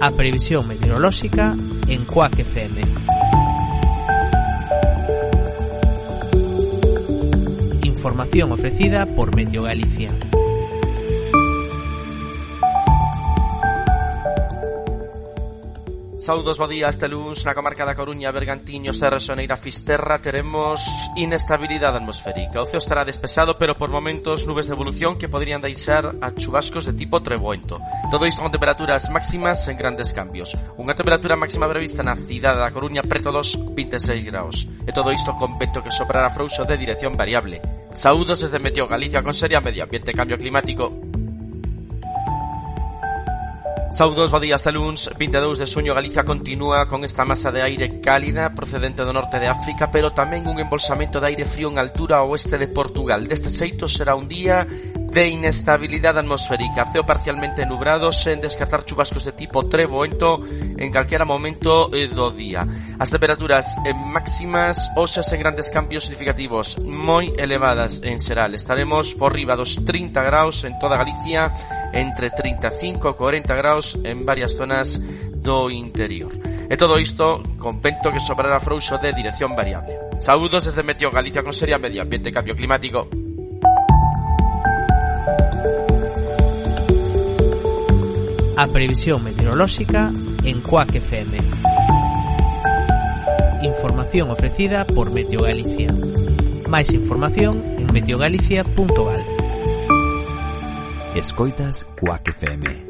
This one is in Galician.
A previsión meteorolóxica en Cuac FM. Información ofrecida por Meteo Galicia. Saúdos, bo día. Este luns na comarca da Coruña, Bergantiños e Resoneira Fisterra teremos inestabilidade atmosférica. O ceo estará despexado, pero por momentos nubes de evolución que poderían deixar a chubascos de tipo treboento. Todo isto con temperaturas máximas en grandes cambios. Unha temperatura máxima prevista na cidade da Coruña preto dos 26 graus. E todo isto con vento que soprará frouxo de dirección variable. Saúdos desde Meteo Galicia con Seria Medio Ambiente e Cambio Climático. Saúdos, bo día. Este luns 22 de xuño Galicia continúa con esta masa de aire cálida procedente do norte de África, pero tamén un embolsamento de aire frío en altura ao oeste de Portugal. Deste xeito será un día de inestabilidade atmosférica, ceo parcialmente nubrado, sen descartar chubascos de tipo treboento en calquera momento do día. As temperaturas máximas hoxe sen grandes cambios significativos, moi elevadas en xeral. Estaremos por riba dos 30 graus en toda Galicia, entre 35 e 40 graus en varias zonas do interior. E todo isto con vento que soprará frouxo de dirección variable. Saúdos desde Meteo Galicia con Seria Medio Ambiente e Cambio Climático. A previsión meteorolóxica en Cuac FM. Información ofrecida por Meteo Galicia. Máis información en meteogalicia.gal. Escoitas Cuac FM.